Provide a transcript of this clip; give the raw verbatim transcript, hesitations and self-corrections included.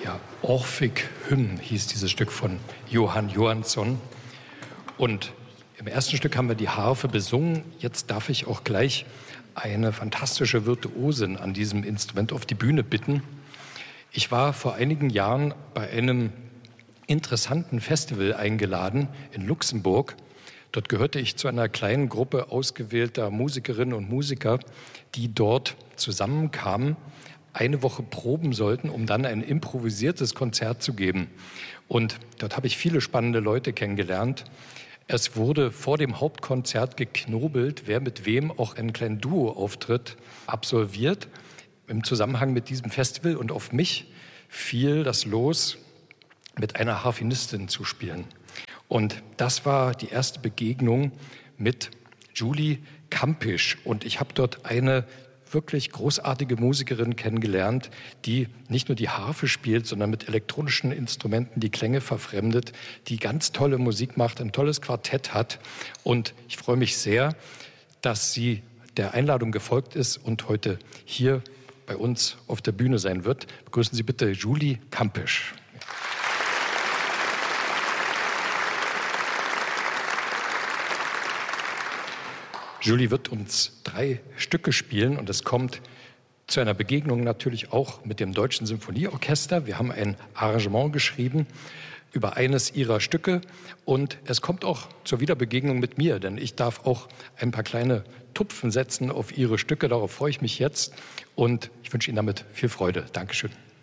Ja, Orphik Hymn hieß dieses Stück von Johann Johansson. Und im ersten Stück haben wir die Harfe besungen. Jetzt darf ich auch gleich eine fantastische Virtuosin an diesem Instrument auf die Bühne bitten. Ich war vor einigen Jahren bei einem interessanten Festival eingeladen in Luxemburg. Dort gehörte ich zu einer kleinen Gruppe ausgewählter Musikerinnen und Musiker, die dort zusammenkamen, eine Woche proben sollten, um dann ein improvisiertes Konzert zu geben. Und dort habe ich viele spannende Leute kennengelernt. Es wurde vor dem Hauptkonzert geknobelt, wer mit wem auch einen kleinen Duo-Auftritt absolviert im Zusammenhang mit diesem Festival. Und auf mich fiel das Los, mit einer Harfenistin zu spielen. Und das war die erste Begegnung mit Julie Kampisch. Und ich habe dort eine wirklich großartige Musikerin kennengelernt, die nicht nur die Harfe spielt, sondern mit elektronischen Instrumenten die Klänge verfremdet, die ganz tolle Musik macht, ein tolles Quartett hat. Und ich freue mich sehr, dass sie der Einladung gefolgt ist und heute hier bei uns auf der Bühne sein wird. Begrüßen Sie bitte Julie Kampisch. Julie wird uns drei Stücke spielen und es kommt zu einer Begegnung natürlich auch mit dem Deutschen Symphonieorchester. Wir haben ein Arrangement geschrieben über eines ihrer Stücke und es kommt auch zur Wiederbegegnung mit mir, denn ich darf auch ein paar kleine Tupfen setzen auf ihre Stücke. Darauf freue ich mich jetzt und ich wünsche Ihnen damit viel Freude. Dankeschön.